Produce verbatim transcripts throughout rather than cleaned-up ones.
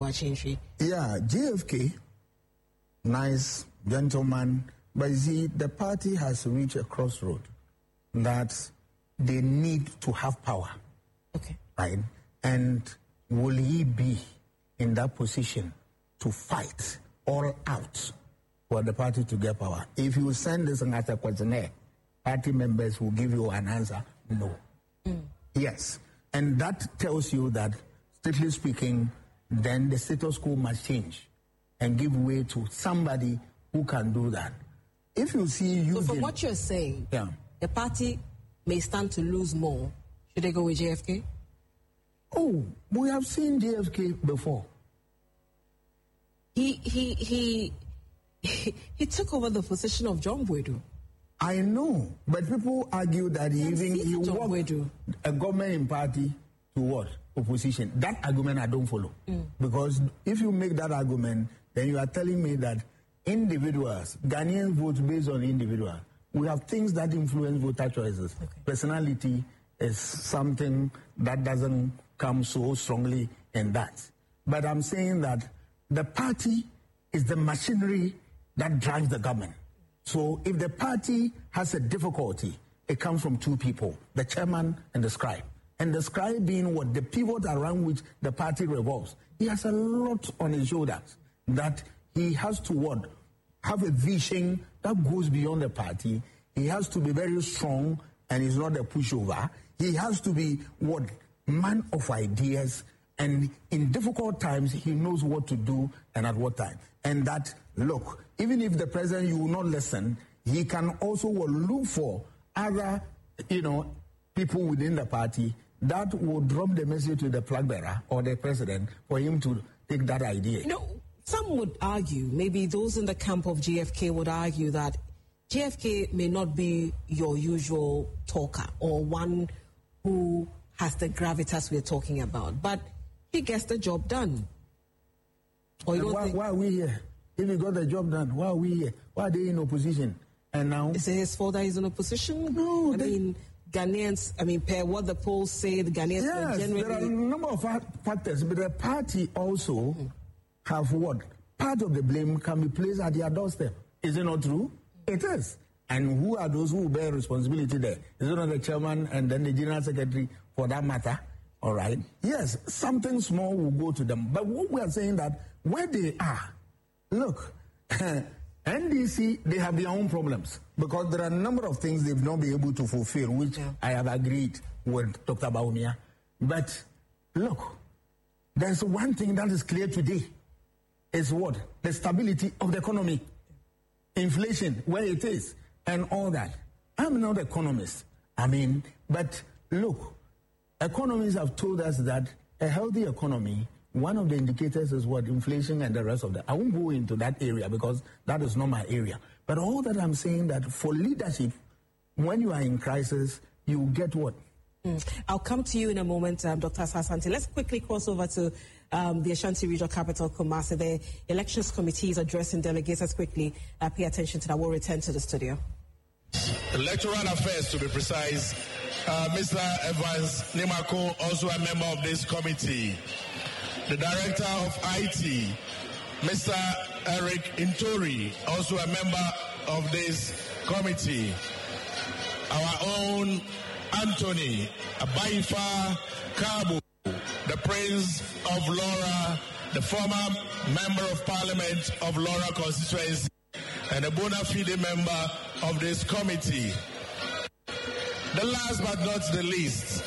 Machinchi. Yeah, J F K, nice gentleman, but you see, the party has reached a crossroad that they need to have power. Okay. Right? And will he be in that position to fight all out for the party to get power? If you send this as a questionnaire, party members will give you an answer, no. Mm. Yes. And that tells you that, strictly speaking, then the status quo must change and give way to somebody who can do that. If you see you. So from what you're saying, yeah. the party may stand to lose more. Should they go with J F K? Oh, we have seen J F K before. He he he he, he took over the position of John Boydu. I know, but people argue that he even he walked a government party to what? Opposition. That argument I don't follow. Mm. Because if you make that argument, then you are telling me that individuals, Ghanaians vote based on individuals. We have things that influence voter choices. Okay. Personality is something that doesn't come so strongly in that. But I'm saying that the party is the machinery that drives the government. So if the party has a difficulty, it comes from two people, the chairman and the scribe. And the scribe being what? The pivot around which the party revolves. He has a lot on his shoulders that he has to what? Have a vision that goes beyond the party. He has to be very strong and he's not a pushover. He has to be what? Man of ideas. And in difficult times, he knows what to do and at what time. And that, look, even if the president, you will not listen, he can also look for other, you know, people within the party that will drop the message to the flag bearer or the president for him to take that idea. You know, some would argue, maybe those in the camp of J F K would argue that J F K may not be your usual talker or one who has the gravitas we're talking about, but he gets the job done. Or you don't why, think... why are we here? If he got the job done, why are we here? Why are they in opposition? And now... Is it his fault that he's in opposition? No. I they... mean, Ghanaians, I mean, per what the polls say, the Ghanaians yes, generally... there are a number of factors, but the party also mm-hmm. have what? Part of the blame can be placed at their doorstep. Is it not true? It is. And who are those who bear responsibility there? Is it not the chairman and then the general secretary for that matter? All right. Yes, something small will go to them. But what we are saying that where they are, look, N D C, they have their own problems because there are a number of things they've not been able to fulfill, which yeah. I have agreed with Doctor Bawumia. But look, there's one thing that is clear today. Is what? The stability of the economy. Inflation, where it is, and all that. I'm not an economist. I mean, but look, economists have told us that a healthy economy, one of the indicators is what? Inflation and the rest of that. I won't go into that area because that is not my area. But all that I'm saying that for leadership, when you are in crisis, you get what? Mm. I'll come to you in a moment, um, Doctor Asante. Let's quickly cross over to um, the Ashanti Regional Capital, Kumasi. The Elections Committee is addressing delegates. Let's quickly uh, pay attention to that. We'll return to the studio. Electoral Affairs, to be precise. Uh, Mister Evans Nimako, also a member of this committee. The Director of I T, Mister Eric Intori, also a member of this committee. Our own Anthony Abaifa Kabu, the Prince of Laura, the former Member of Parliament of Laura constituency, and a bona fide member of this committee. The last but not the least,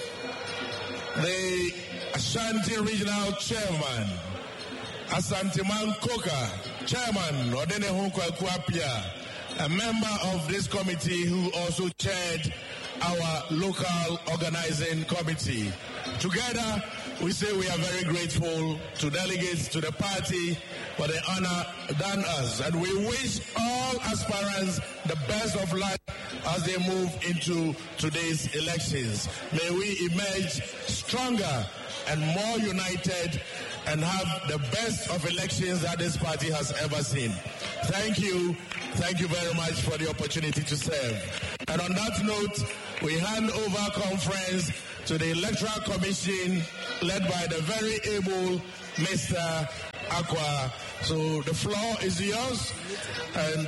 the Ashanti Regional Chairman, Asanteman Koka, Chairman Odene Honko Kwapia, a member of this committee who also chaired our local organizing committee. Together, we say we are very grateful to delegates to the party for the honor done us. And we wish all aspirants the best of luck as they move into today's elections. May we emerge stronger and more united and have the best of elections that this party has ever seen. Thank you. Thank you very much for the opportunity to serve. And on that note, we hand over conference to the Electoral Commission led by the very able Mister Aqua. So the floor is yours. And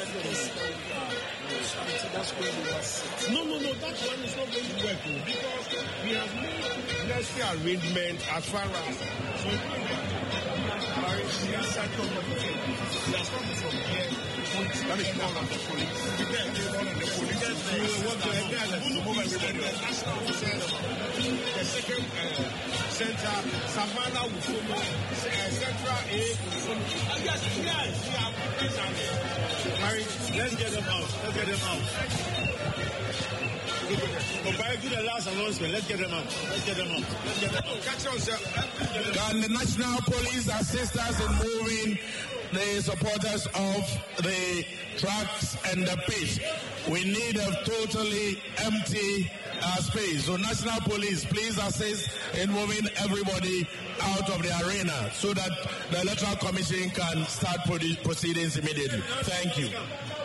no, no, no, that one is not going to work because we have made necessary arrangement as far as so we are starting from here. That is all of the police. We get all of the police. We want to move everybody. The second uh, center, Savannah will follow. Uh, Central A will follow. And yes, yes, we have Harry, let's get them out. Let's get them out. Compare to the last announcement. Let's get them out. Let's get them out. Let's get them out. Catch on, sir. Can the National Police assist us in moving the supporters of the tracks and the pitch? We need a totally empty uh, space. So National Police, please assist in moving everybody out of the arena so that the Electoral Commission can start proceedings immediately. Thank you.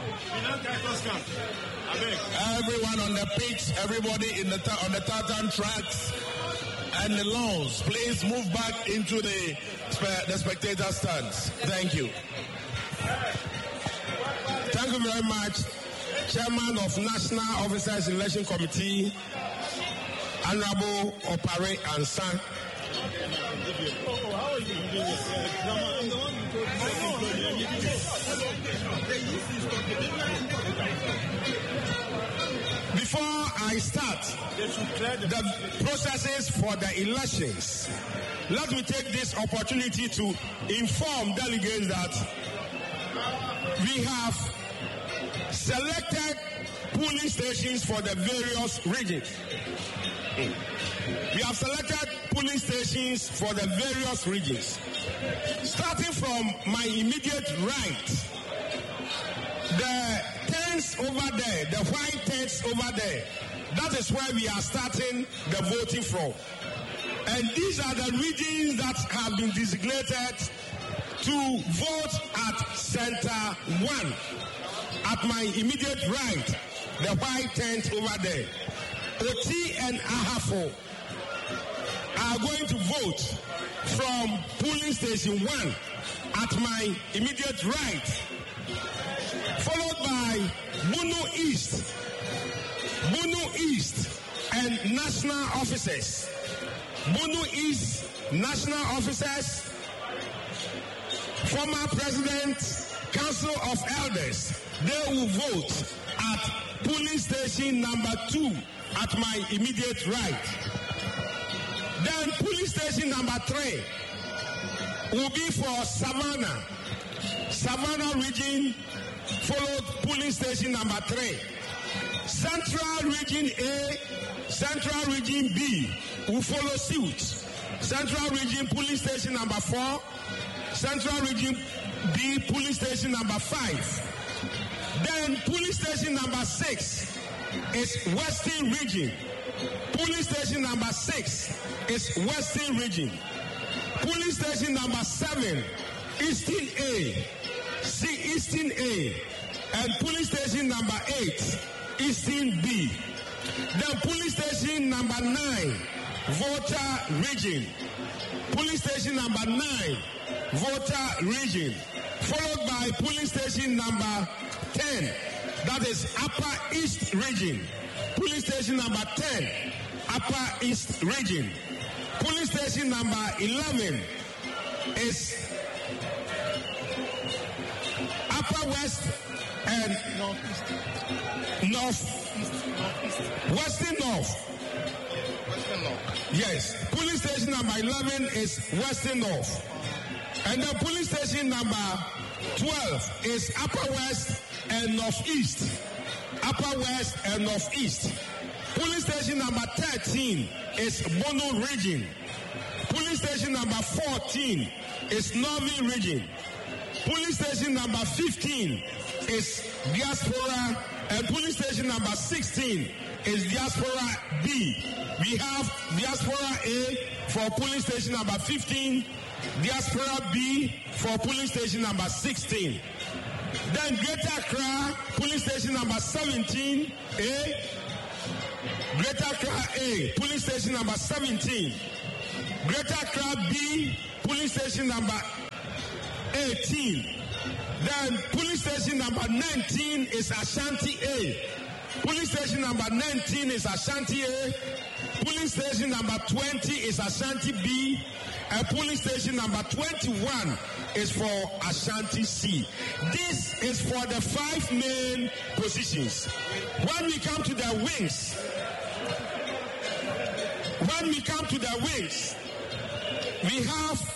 Everyone on the pitch, everybody in the ta- on the tartan tracks and the lawns, please move back into the spe- the spectator stands. Thank you. Thank you very much, Chairman of National Officers Election Committee, Honorable Opare Ansan. Before I start the processes for the elections, let me take this opportunity to inform delegates that we have selected polling stations for the various regions. We have selected polling stations for the various regions. Starting from my immediate right, the tents over there, the white tents over there, that is where we are starting the voting from. And these are the regions that have been designated to vote at Center one. At my immediate right, the white tent over there. Oti and Ahafo are going to vote from polling station one at my immediate right, followed by Bono East, Bono East and national officers. Bono East national officers, former President, Council of Elders, they will vote at polling station number two at my immediate right. Then polling station number three will be for Savannah. Savannah region followed polling station number three. Central region A, Central region B will follow suit. Central region polling station number four, Central region B polling station number five. Then polling station number six is Western region. Polling station number six is Western region. Polling station number seven, Eastern A, see Eastern A, and polling station number eight, Eastern B. Then polling station number nine, voter region. Polling station number nine, voter region, followed by polling station number ten, that is Upper East region. Polling station number ten, Upper East region. Polling station number eleven is Upper West and North, North, Western North. Western North. Yes. Polling station number eleven is Western North. And then polling station number twelve is Upper West and Northeast. Upper West and Northeast. Polling station number thirteen is Bono region. Polling station number fourteen is Northern region. Polling station number fifteen is Diaspora, and polling station number sixteen is Diaspora B. We have Diaspora A for polling station number fifteen, Diaspora B for polling station number sixteen. Then Greater Accra, polling station number seventeen A. Greater Accra A, polling station number seventeen. Greater Accra B, polling station number eighteen. Then police station number nineteen is Ashanti A. Police station number nineteen is Ashanti A. Police station number twenty is Ashanti B. And police station number twenty-one is for Ashanti C. This is for the five main positions. When we come to the wings, when we come to the wings, we have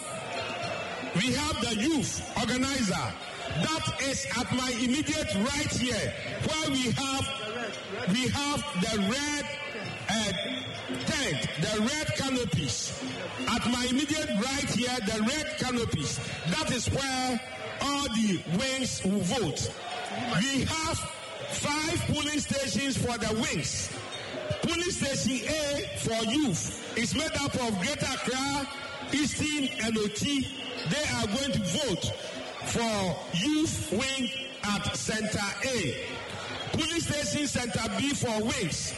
we have the youth organizer. That is at my immediate right here, where we have we have the red uh, tent, the red canopies. At my immediate right here, the red canopies. That is where all the wings will vote. We have five polling stations for the wings. Police station A for youth is made up of Greater Accra, Eastern, and O T. They are going to vote for youth wing at Center A. Police station Center B for wings.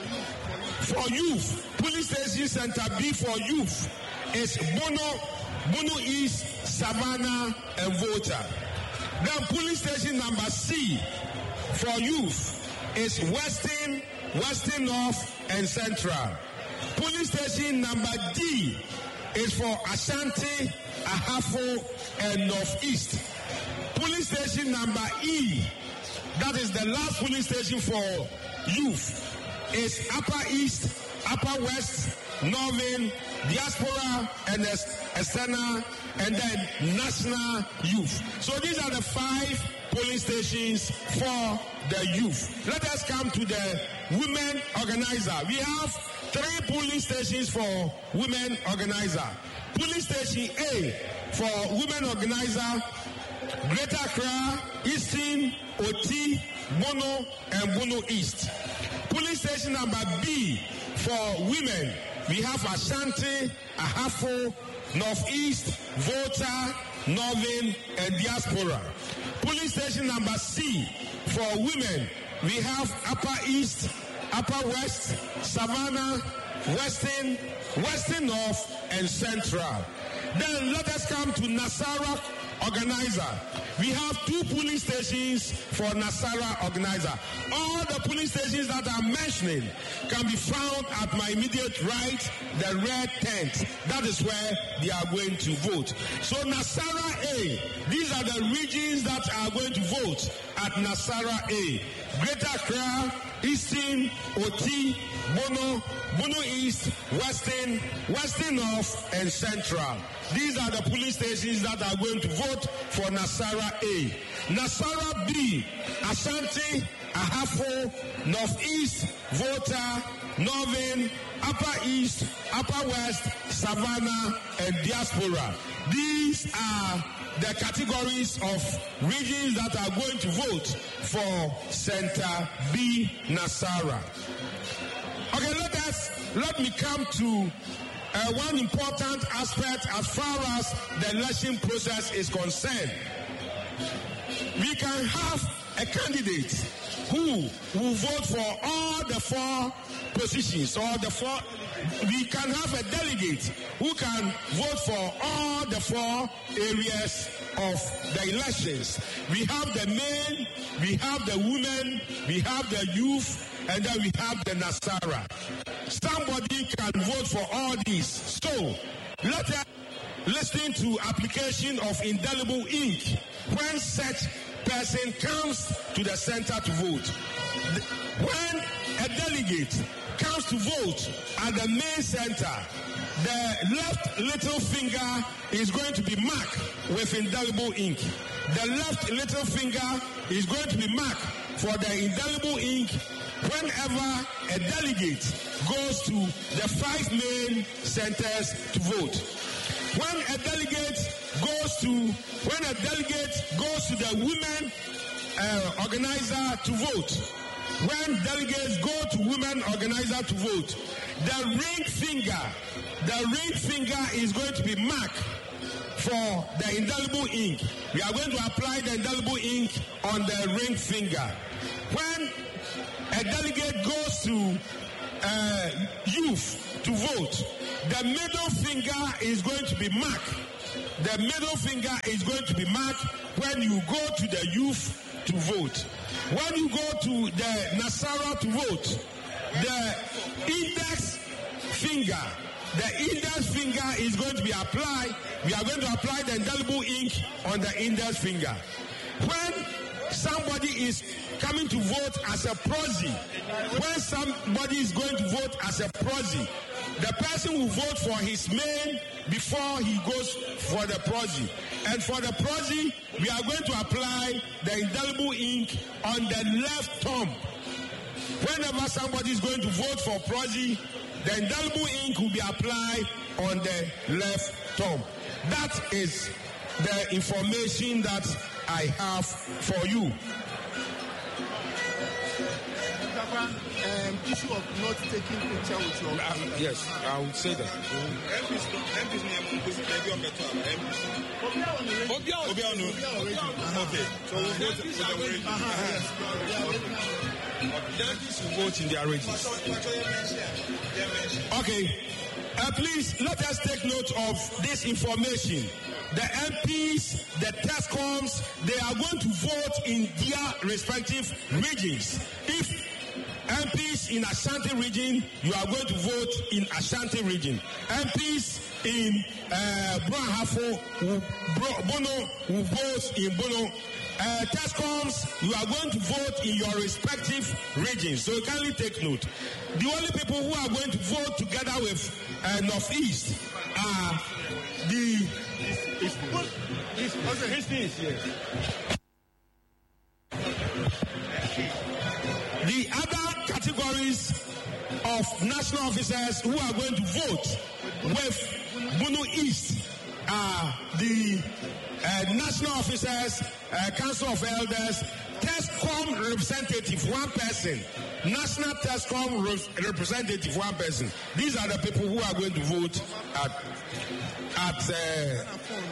For youth, police station Center B for youth is Bono, Bono East, Savannah, and Volta. Then police station number C for youth is Western, Western North, and Central. Police station number D is for Ashanti, Ahafo, and Northeast. Police station number E, that is the last police station for youth, is Upper East, Upper West, Northern, Diaspora, and External, and then National Youth. So these are the five polling stations for the youth. Let us come to the women organizer. We have three polling stations for women organizer. Police station A for women organizer, Greater Accra, Eastern, O T, Bono, and Bono East. Police station number B for women, we have Ashanti, Ahafo, Northeast, Volta, Northern, and Diaspora. Police station number C for women, we have Upper East, Upper West, Savannah, Western, Western North, and Central. Then let us come to Nasara organizer. We have two police stations for Nasara organizer. All the police stations that I'm mentioning can be found at my immediate right, the red tent. That is where they are going to vote. So Nasara A, these are the regions that are going to vote at Nasara A. Greater Accra, Eastern, O T, Bono, Bono East, Western, Western North, and Central. These are the police stations that are going to vote for Nasara A. Nasara B, Ashanti, Ahafo, Northeast, Volta, Northern, Upper East, Upper West, Savannah, and Diaspora. These are the categories of regions that are going to vote for Center B, Nasara. Okay, let us, let me come to uh, one important aspect as far as the election process is concerned. We can have a candidate who will vote for all the four positions, or the four, we can have a delegate who can vote for all the four areas of the elections. We have the men, we have the women, we have the youth, and then we have the Nasara. Somebody can vote for all these. So, let us listen to application of indelible ink when such person comes to the center to vote. When a delegate comes to vote at the main center, the left little finger is going to be marked with indelible ink. The left little finger is going to be marked for the indelible ink whenever a delegate goes to the five main centers to vote. When a delegate goes to when a delegate goes to the women uh, organizer to vote, when delegates go to women organizer to vote, the ring finger, the ring finger is going to be marked for the indelible ink. We are going to apply the indelible ink on the ring finger. When a delegate goes to uh, youth to vote, the middle finger is going to be marked the middle finger is going to be marked when you go to the youth to vote. When you go to the Nasara to vote, the index finger, the index finger is going to be applied. We are going to apply the indelible ink on the index finger. When somebody is coming to vote as a proxy, when somebody is going to vote as a proxy, the person will vote for his name before he goes for the proxy. And for the proxy, we are going to apply the indelible ink on the left thumb. Whenever somebody is going to vote for proxy, the indelible ink will be applied on the left thumb. That is the information that I have for you. Um, issue of not taking picture with your uh, yes, I would say that. Okay, so we'll vote with the already. Delegates will vote in their regions. Okay, uh, please let us take note of this information. The M Ps, the TESCOMs, they are going to vote in their respective regions. If M Ps in Ashanti region, you are going to vote in Ashanti region. M Ps in uh, Brahafo, Bono will vote in Bono. Uh, TESCOMs, you are going to vote in your respective regions. So you kindly take note. The only people who are going to vote together with uh, Northeast are the East, East, East, East, yes. The other categories of national officers who are going to vote with Bunu East are the uh, national officers, uh, Council of Elders, TESCOM representative, one person, National TESCOM re- representative, one person. These are the people who are going to vote at at. Uh,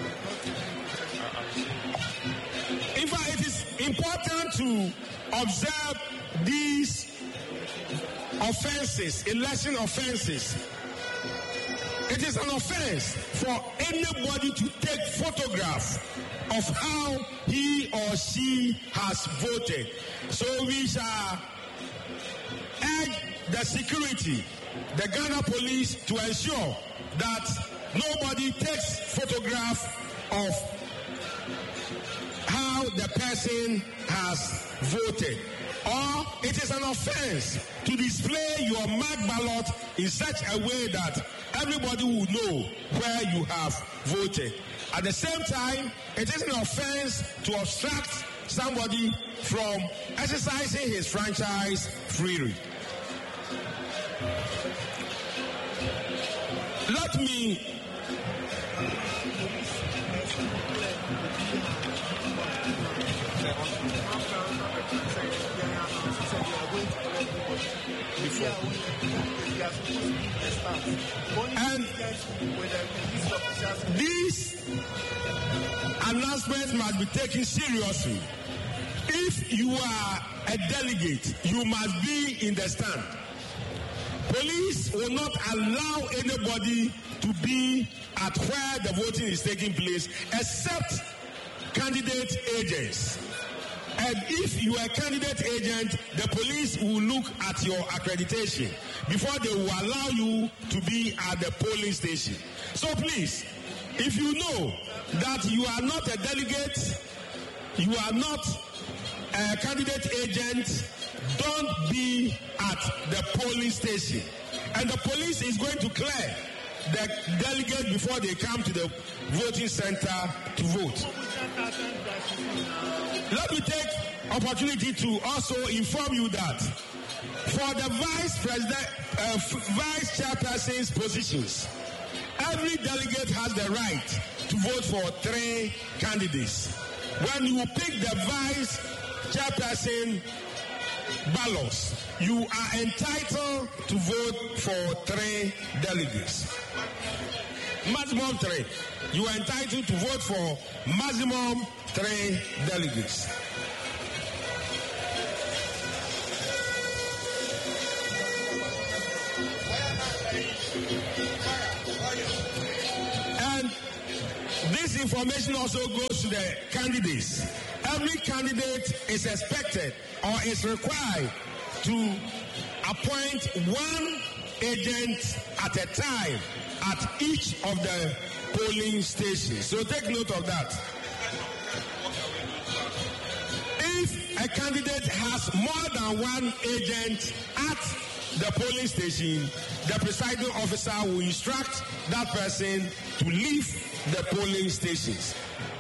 in fact, it is important to observe these offenses, election offenses. It is an offense for anybody to take photograph of how he or she has voted. So we shall urge the security, the Ghana police, to ensure that nobody takes photograph of how the person has voted. Or it is an offense to display your marked ballot in such a way that everybody will know where you have voted. At the same time, it is an offense to obstruct somebody from exercising his franchise freely. Let me And these announcements must be taken seriously. If you are a delegate, you must be in the stand. Police will not allow anybody to be at where the voting is taking place except candidate agents. And if you are a candidate agent, the police will look at your accreditation before they will allow you to be at the polling station. So please, if you know that you are not a delegate, you are not a candidate agent, don't be at the polling station. And the police is going to clear the delegate before they come to the voting center to vote. Let me take opportunity to also inform you that for the vice president, uh, vice chairperson's positions, every delegate has the right to vote for three candidates. When you pick the vice chairperson ballots, you are entitled to vote for three delegates. Maximum three. You are entitled to vote for maximum three delegates. And this information also goes to the candidates. Every candidate is expected or is required to appoint one agent at a time at each of the polling stations. So take note of that. If a candidate has more than one agent at the polling station, the presiding officer will instruct that person to leave the polling stations.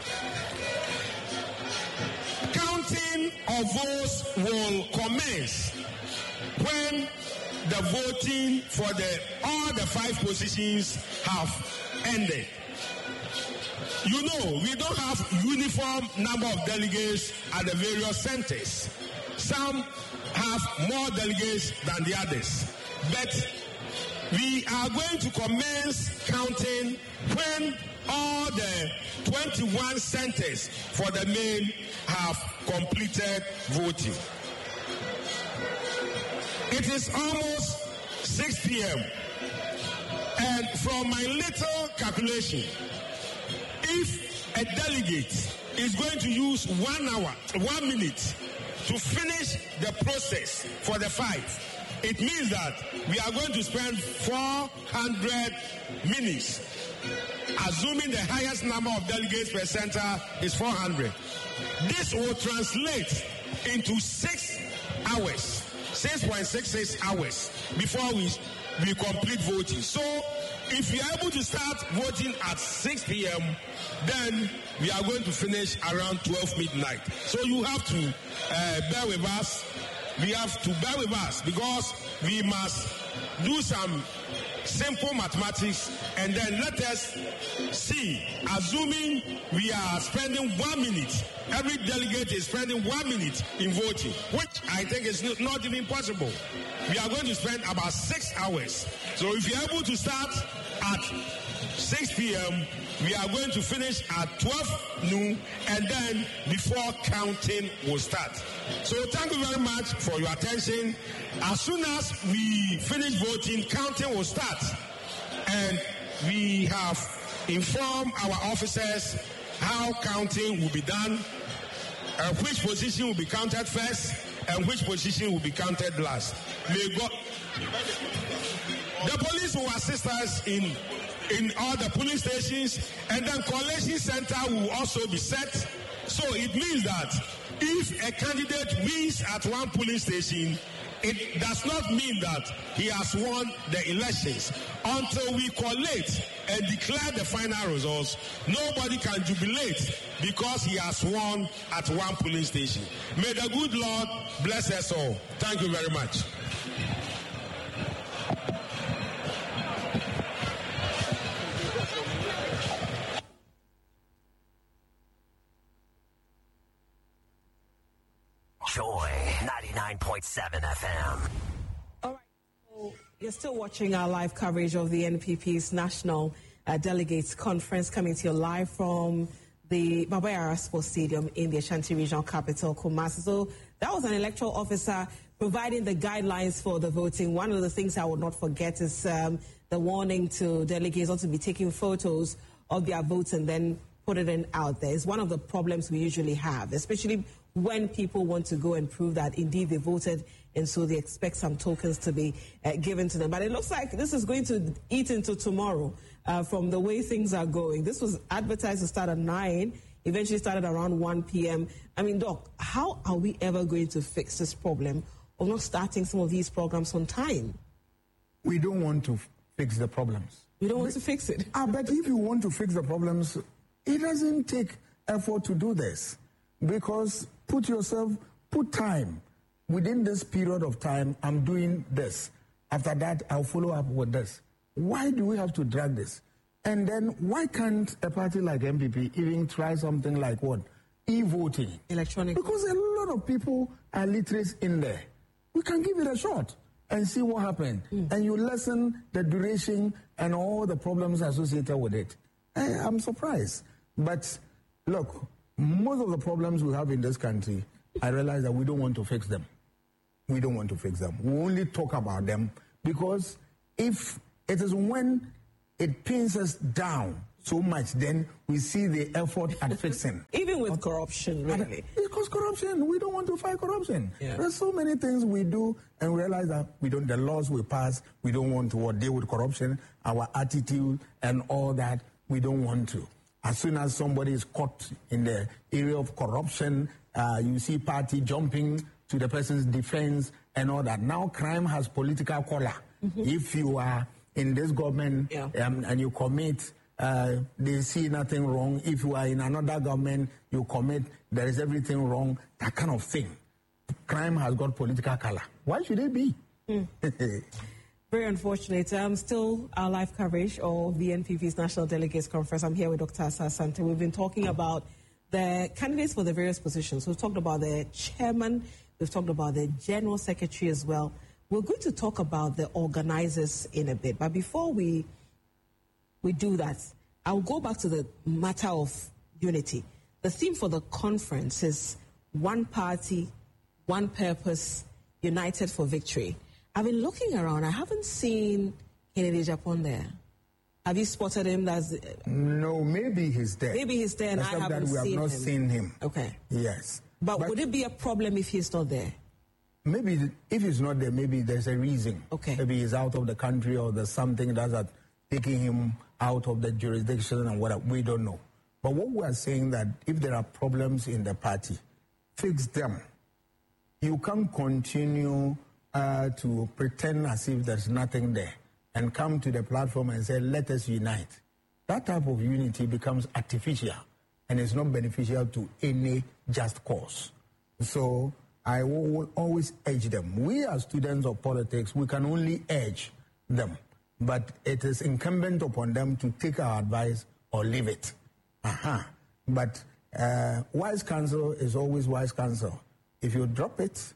Counting of votes will commence when the voting for the all the five positions have ended. You know, we don't have uniform number of delegates at the various centers. Some have more delegates than the others. But we are going to commence counting when all the twenty-one centers for the main have completed voting. It is almost six p.m. and from my little calculation, if a delegate is going to use one hour, one minute to finish the process for the five, it means that we are going to spend four hundred minutes, assuming the highest number of delegates per center is four hundred. This will translate into six hours, six point six six hours before we, we complete voting. So if we are able to start voting at six p.m., then we are going to finish around twelve midnight. So you have to uh, bear with us. We have to bear with us because we must do some simple mathematics and then let us see, assuming we are spending one minute, every delegate is spending one minute in voting, which I think is not even possible. We are going to spend about six hours. So if you're able to start at six p.m., we are going to finish at twelve noon, and then before counting will start. So thank you very much for your attention. As soon as we finish voting, counting will start. And we have informed our officers how counting will be done, uh, which position will be counted first, and which position will be counted last. May God... The police will assist us in in all the police stations, and then collation center will also be set. So it means that if a candidate wins at one polling station, it does not mean that he has won the elections. Until we collate and declare the final results, nobody can jubilate because he has won at one polling station. May the good Lord bless us all. Thank you very much. Joy ninety-nine point seven F M. All right, so you're still watching our live coverage of the N P P's National uh, Delegates Conference, coming to you live from the Baba Yara Sports Stadium in the Ashanti Regional Capital, Kumasi. So that was an electoral officer providing the guidelines for the voting. One of the things I will not forget is um, the warning to delegates not to be taking photos of their votes and then put it in out there. It's one of the problems we usually have, especially when people want to go and prove that indeed they voted, and so they expect some tokens to be uh, given to them. But it looks like this is going to eat into tomorrow uh, from the way things are going. This was advertised to start at nine, eventually started around one p.m. I mean, Doc, how are we ever going to fix this problem of not starting some of these programs on time? We don't want to f- fix the problems. We don't want but, to fix it. Ah, but if you want to fix the problems, it doesn't take effort to do this. Because put yourself, put time. Within this period of time, I'm doing this. After that, I'll follow up with this. Why do we have to drag this? And then why can't a party like N P P even try something like what? E-voting. Electronic. Because a lot of people are literate in there. We can give it a shot and see what happens. Mm. And you lessen the duration and all the problems associated with it. I, I'm surprised. But look, most of the problems we have in this country, I realize that we don't want to fix them. We don't want to fix them. We only talk about them because if it is when it pins us down so much, then we see the effort at fixing. Even with corruption, really. Because corruption, we don't want to fight corruption. Yeah. There's so many things we do and realize that we don't, the laws we pass, we don't want to deal with corruption, our attitude and all that, we don't want to. As soon as somebody is caught in the area of corruption, uh, you see party jumping to the person's defense and all that. Now crime has political color. Mm-hmm. If you are in this government yeah. um, and you commit, uh, they see nothing wrong. If you are in another government, you commit, there is everything wrong. That kind of thing. Crime has got political color. Why should it be? Mm. Very unfortunate. Um, still our live coverage of the N P P's National Delegates Conference. I'm here with Doctor Asa Asante. We've been talking about the candidates for the various positions. We've talked about the chairman. We've talked about the general secretary as well. We're going to talk about the organizers in a bit. But before we we do that, I'll go back to the matter of unity. The theme for the conference is one party, one purpose, united for victory. I've been looking around. I haven't seen Kennedy Japan there. Have you spotted him? That's, no, maybe he's there. Maybe he's there and Except I haven't that we have seen not him. seen him. Okay. Yes. But, but would it be a problem if he's not there? Maybe if he's not there, maybe there's a reason. Okay. Maybe he's out of the country or there's something that's taking him out of the jurisdiction and whatever. We don't know. But what we are saying that if there are problems in the party, fix them. You can't continue uh, to pretend as if there's nothing there and come to the platform and say, let us unite. That type of unity becomes artificial and it's not beneficial to any just cause. So I will always urge them. We as students of politics, we can only urge them. But it is incumbent upon them to take our advice or leave it. Uh-huh. But uh, wise counsel is always wise counsel. If you drop it,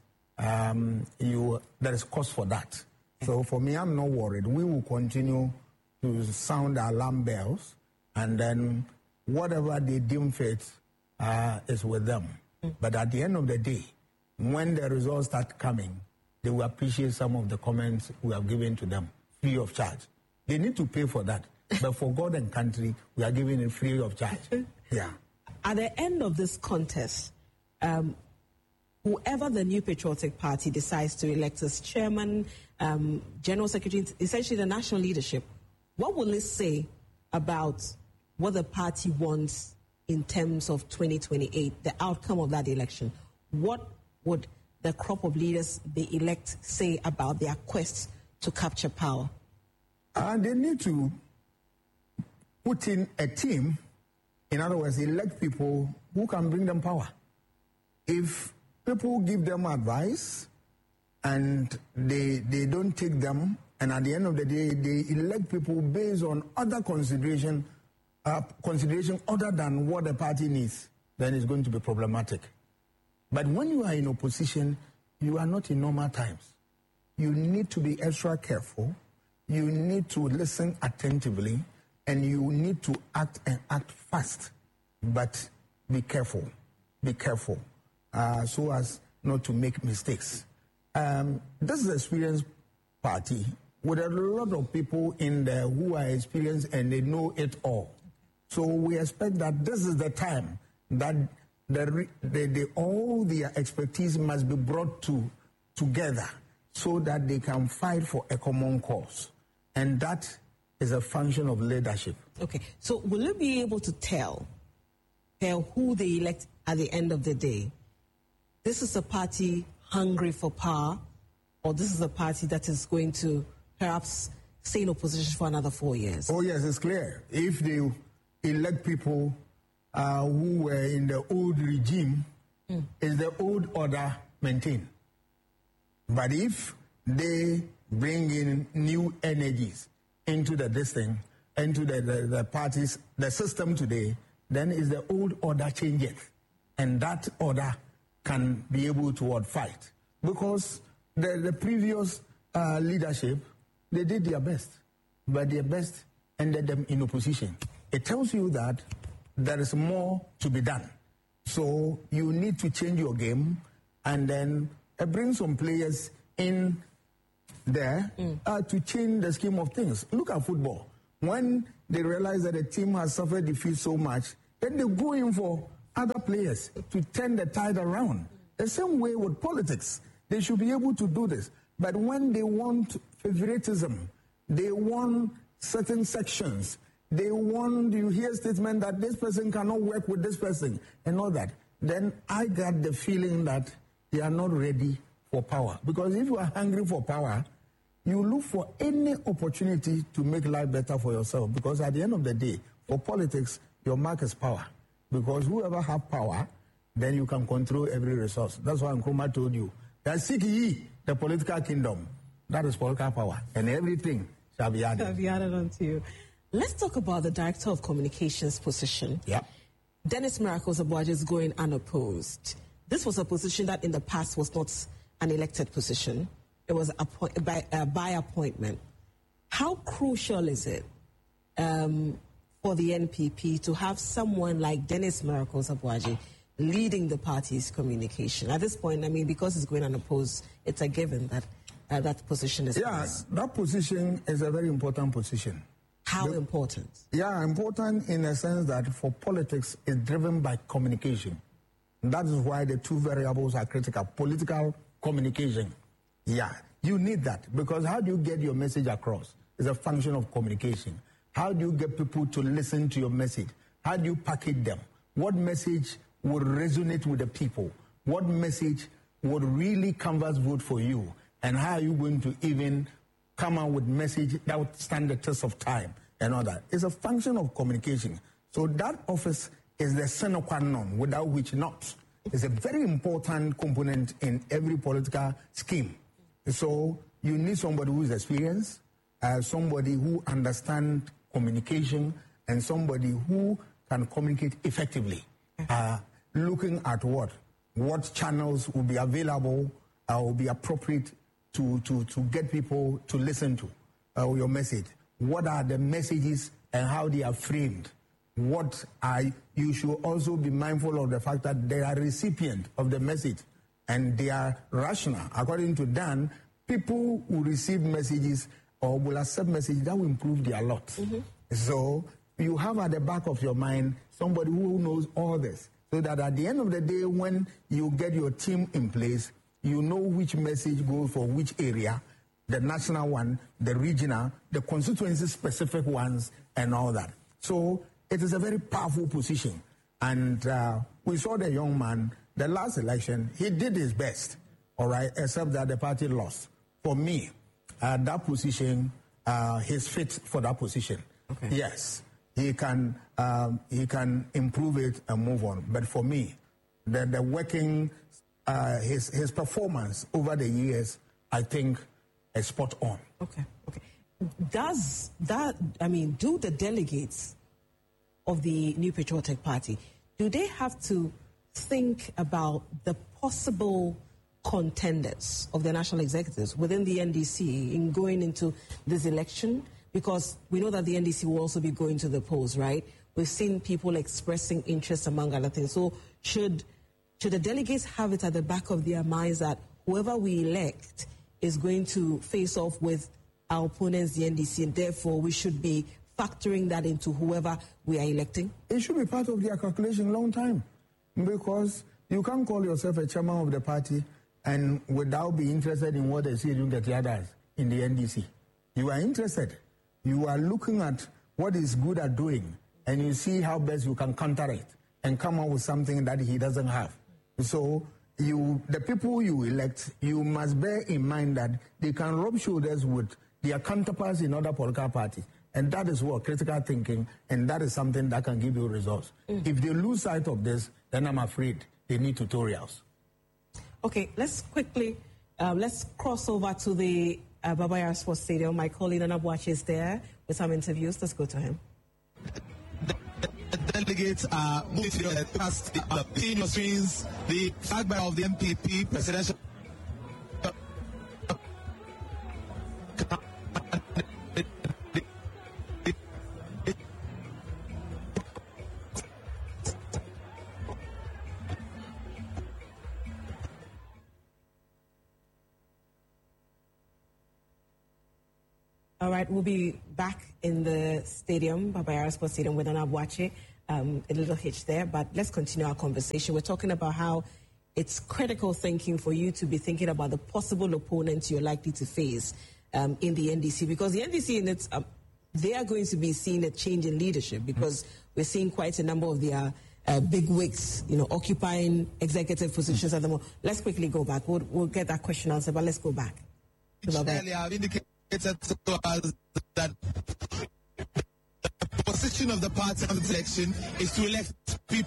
um, you there is cause for that. So for me, I'm not worried. We will continue to sound the alarm bells, and then whatever they deem fit uh, is with them. Mm. But at the end of the day, when the results start coming, they will appreciate some of the comments we have given to them free of charge. They need to pay for that. But for God and country, we are giving it free of charge. Yeah. At the end of this contest, um, whoever the New Patriotic Party decides to elect as chairman, um, general secretary, essentially the national leadership, what will it say about what the party wants in terms of twenty twenty-eight, the outcome of that election? What would the crop of leaders they elect say about their quest to capture power? And they need to put in a team, in other words, elect people who can bring them power. If people give them advice and they they don't take them, and at the end of the day, they elect people based on other consideration, uh, consideration other than what the party needs, then it's going to be problematic. But when you are in opposition, you are not in normal times. You need to be extra careful. You need to listen attentively, and you need to act and act fast. But be careful. Be careful uh, so as not to make mistakes. Um, this is an experienced party with a lot of people in there who are experienced and they know it all. So we expect that this is the time that the, the, the, all their expertise must be brought to together so that they can fight for a common cause. And that is a function of leadership. Okay, so will you be able to tell, tell who they elect at the end of the day? This is a party hungry for power, or this is a party that is going to perhaps stay in opposition for another four years? Oh, yes, it's clear. If they elect people uh, who were in the old regime, mm. is the old order maintained. But if they bring in new energies into the this thing, into the, the, the parties, the system today, then is the old order changeth. And that order can be able to what, fight. Because the, the previous uh, leadership, they did their best, but their best ended them in opposition. It tells you that there is more to be done. So you need to change your game and then uh, bring some players in there mm. uh, to change the scheme of things. Look at football. When they realize that the team has suffered defeat so much, then they go in for other players to turn the tide around. The same way with politics. They should be able to do this. But when they want favoritism, they want certain sections, they want, you hear a statement that this person cannot work with this person and all that, then I got the feeling that they are not ready for power. Because if you are hungry for power, you look for any opportunity to make life better for yourself. Because at the end of the day, for politics, your mark is power. Because whoever has power, then you can control every resource. That's why Nkrumah told you that seek ye the political kingdom. That is political power. And everything shall be added. Shall be added onto you. Let's talk about the Director of Communications position. Yeah. Dennis Miracle Zabuaji is going unopposed. This was a position that in the past was not an elected position. It was appoint, by, uh, by appointment. How crucial is it um, for the N P P to have someone like Dennis Miracle Zabuaji leading the party's communication? At this point, I mean, because it's going unopposed, it's a given that uh, that position is... Yeah, that position is a very important position. How the, important? Yeah, important in a sense that for politics, it's driven by communication. That is why the two variables are critical. Political communication. Yeah, you need that, because how do you get your message across? It's a function of communication. How do you get people to listen to your message? How do you package them? What message would resonate with the people? What message would really canvas vote for you? And how are you going to even come out with message that would stand the test of time and all that? It's a function of communication. So that office is the sine qua non, without which not. It's a very important component in every political scheme. So you need somebody who is experienced, uh, somebody who understands communication, and somebody who can communicate effectively. Uh, looking at what? What channels will be available, uh, will be appropriate to, to, to get people to listen to uh, your message. What are the messages and how they are framed? What are, you should also be mindful of the fact that they are recipient of the message and they are rational. According to Dan, people who receive messages or will accept messages, that will improve their lot. Mm-hmm. So you have at the back of your mind somebody who knows all this, so that at the end of the day, when you get your team in place, you know which message goes for which area, the national one, the regional, the constituency-specific ones, and all that. So it is a very powerful position. And uh, we saw the young man, the last election, he did his best, all right, except that the party lost. For me, uh, that position, uh, he's fit for that position. Okay. Yes, he can um, he can improve it and move on. But for me, the, the working, uh, his, his performance over the years, I think, is spot on. Okay, okay. Does that, I mean, do the delegates of the New Patriotic Party, do they have to think about the possible contenders of the national executives within the N D C in going into this election? Because we know that the N D C will also be going to the polls, right? We've seen people expressing interest, among other things. So should should the delegates have it at the back of their minds that whoever we elect is going to face off with our opponents, the N D C, and therefore we should be factoring that into whoever we are electing? It should be part of their calculation long time, because you can't call yourself a chairman of the party and without being interested in what they see doing at the others in the N D C. You are interested. You are looking at what is good at doing, and you see how best you can counter it and come up with something that he doesn't have. So you, the people you elect, you must bear in mind that they can rub shoulders with their counterparts in other political parties. And that is what critical thinking, and that is something that can give you results. Mm. If they lose sight of this, then I'm afraid they need tutorials. Okay, let's quickly, uh, let's cross over to the uh, Baba Yara Sports Stadium. My colleague Nana Boakye is there with some interviews. Let's go to him. The, the delegates are moving to the past the uh, team of screens, the flag bearer of the M P P presidential. All right, we'll be back in the stadium, Baba Yara Sports Stadium, with Nana Boakye. Um, a little hitch there, but let's continue our conversation. We're talking about how it's critical thinking for you to be thinking about the possible opponents you're likely to face um, in the N D C, because the N D C, in its, um, they are going to be seeing a change in leadership, because we're seeing quite a number of their uh, big wigs, you know, occupying executive positions at the moment. Let's quickly go back. We'll, we'll get that question answered, but let's go back. Earlier, I've indicated to us that the position of the party on the election is to elect